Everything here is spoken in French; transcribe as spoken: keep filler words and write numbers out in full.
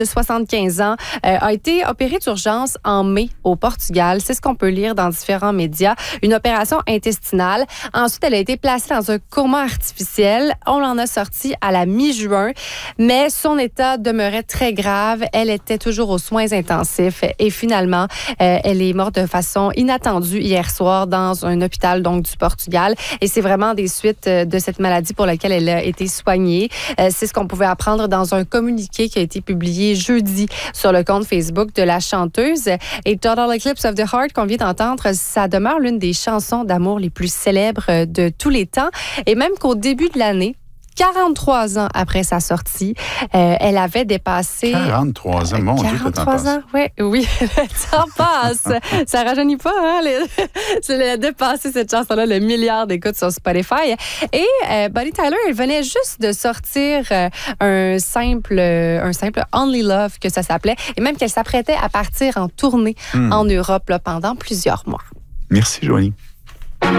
de soixante-quinze ans, euh, a été opérée d'urgence en mai au Portugal. C'est ce qu'on peut lire dans différents médias. Une opération intestinale. Ensuite, elle a été placée dans un coma artificiel. On l'en a sorti à la mi-juin, mais son état demeurait très grave. Elle était toujours aux soins intensifs et finalement, euh, elle est morte de façon inattendue hier soir dans un hôpital donc du Portugal. Et c'est vraiment des suites de cette maladie pour laquelle elle a été soignée. Euh, c'est ce qu'on pouvait apprendre dans un communiqué qui a été publié jeudi sur le compte Facebook de la chanteuse. Et Total Eclipse of the Heart qu'on vient d'entendre, ça demeure l'une des chansons d'amour les plus célèbres de tous les temps. Et même qu'au début de l'année, quarante-trois ans après sa sortie, euh, elle avait dépassé... quarante-trois ans, mon Dieu, que le temps passe. quarante-trois ans, oui, oui, le temps passe. Ça rajeunit pas, hein? Elle a dépassé cette chanson-là, le milliard d'écoutes sur Spotify. Et euh, Bonnie Tyler, elle venait juste de sortir euh, un simple un simple Only Love, que ça s'appelait, et même qu'elle s'apprêtait à partir en tournée mm. en Europe là, pendant plusieurs mois. Merci, Joanie.